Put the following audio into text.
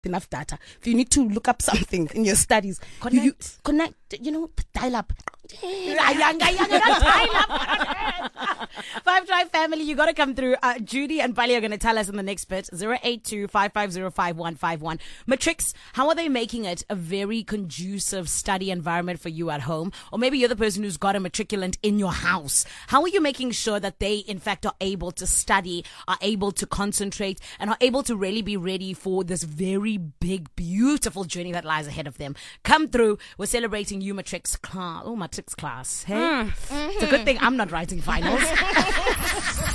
enough data. If you need to look up something in your studies, connect, dial up. Five Drive family, you got to come through. Judy and Bali are going to tell us in the next bit. 082-550-5151. Matrix, how are they making it a very conducive study environment for you at home? Or maybe you're the person who's got a matriculant in your house. How are you making sure that they, in fact, are able to study, are able to concentrate, and are able to really be ready for this very big, beautiful journey that lies ahead of them? Come through. We're celebrating you, Matrix class. Oh, Matrix class. Hey, It's a good thing I'm not writing finals.